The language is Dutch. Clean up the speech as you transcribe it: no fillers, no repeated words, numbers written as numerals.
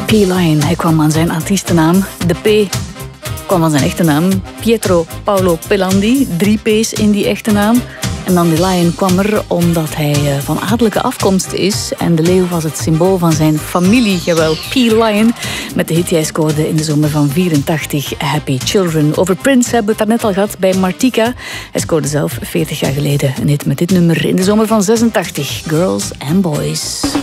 P. Lion, hij kwam aan zijn artiestennaam. De P kwam van zijn echte naam. Pietro Paolo Pelandi, 3 P's in die echte naam. En dan de Lion kwam er omdat hij van adellijke afkomst is. En de leeuw was het symbool van zijn familie. Jawel, P. Lion. Met de hit die hij scoorde in de zomer van 84, Happy Children. Over Prince hebben we het daarnet al gehad bij Martika. Hij scoorde zelf 40 jaar geleden een hit met dit nummer in de zomer van 86. Girls and Boys.